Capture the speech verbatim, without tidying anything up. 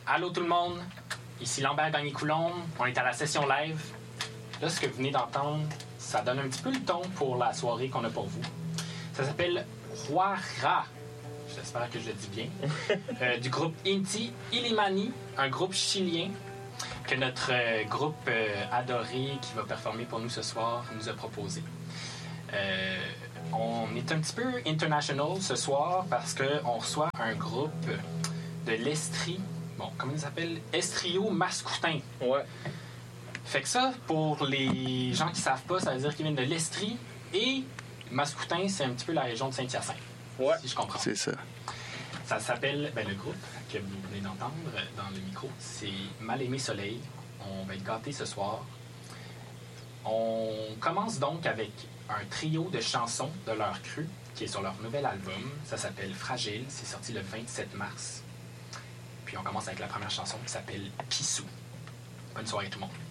Allô tout le monde, ici Lambert Gagné-Coulombe, on est à la session live. Là, ce que vous venez d'entendre, ça donne un petit peu le ton pour la soirée qu'on a pour vous. Ça s'appelle Huara, j'espère que je le dis bien, euh, du groupe Inti Illimani, un groupe chilien que notre euh, groupe euh, adoré qui va performer pour nous ce soir nous a proposé. Euh, on est un petit peu international ce soir parce qu'on reçoit un groupe de l'Estrie. Bon, comment ils s'appellent? Estrio Mascoutin. Ouais. Fait que ça, pour les gens qui savent pas, ça veut dire qu'ils viennent de l'Estrie. Et Mascoutin, c'est un petit peu la région de Saint-Hyacinthe. Ouais. Si je comprends. C'est ça. Ça s'appelle, ben, le groupe que vous venez d'entendre dans le micro, c'est Mal-Aimé Soleil. On va être gâtés ce soir. On commence donc avec un trio de chansons de leur cru qui est sur leur nouvel album. Ça s'appelle Fragile. C'est sorti le vingt-sept mars. Puis on commence avec la première chanson qui s'appelle Pissou. Bonne soirée tout le monde.